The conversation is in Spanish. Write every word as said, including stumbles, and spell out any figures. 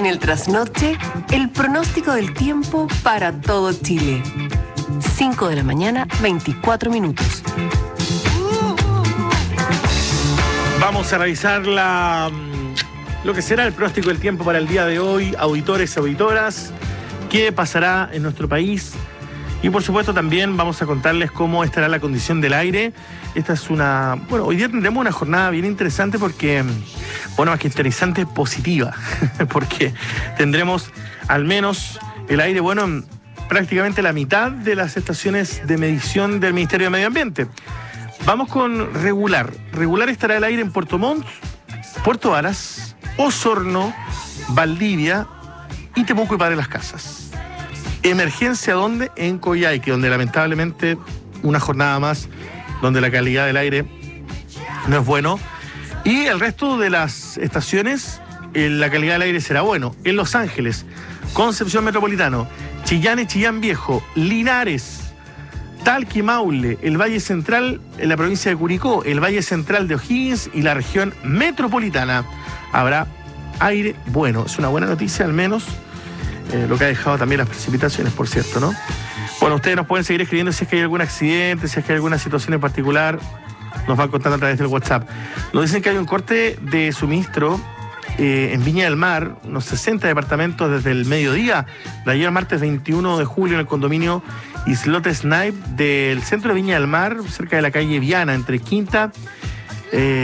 En el trasnoche, el pronóstico del tiempo para todo Chile. cinco de la mañana, veinticuatro minutos. Vamos a revisar la, lo que será el pronóstico del tiempo para el día de hoy, auditores y auditoras, qué pasará en nuestro país. Y por supuesto también vamos a contarles cómo estará la condición del aire. Esta es una... Bueno, hoy día tendremos una jornada bien interesante porque... Bueno, más que interesante, positiva. Porque tendremos al menos el aire bueno en prácticamente la mitad de las estaciones de medición del Ministerio de Medio Ambiente. Vamos con regular. Regular estará el aire en Puerto Montt, Puerto Varas, Osorno, Valdivia y Temuco y Padre Las Casas. Emergencia, ¿dónde? En Coyhaique, donde lamentablemente una jornada más donde la calidad del aire no es bueno. Y el resto de las estaciones, eh, la calidad del aire será bueno. En Los Ángeles, Concepción Metropolitano, Chillán y Chillán Viejo, Linares, Talca y Maule, el Valle Central en la provincia de Curicó, el Valle Central de O'Higgins y la región metropolitana. Habrá aire bueno. Es una buena noticia, al menos. Eh, lo que ha dejado también las precipitaciones, por cierto, ¿no? Bueno, ustedes nos pueden seguir escribiendo si es que hay algún accidente, si es que hay alguna situación en particular. Nos van contando a través del WhatsApp. Nos dicen que hay un corte de suministro eh, en Viña del Mar, unos sesenta departamentos desde el mediodía de ayer martes veintiuno de julio en el condominio Islote Snipe del centro de Viña del Mar, cerca de la calle Viana, entre Quinta... Eh,